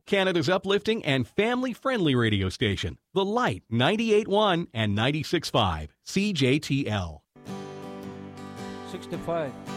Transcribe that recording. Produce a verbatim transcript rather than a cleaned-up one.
Canada's uplifting and family-friendly radio station. The Light, ninety-eight point one and ninety-six point five, C J T L. sixty-five.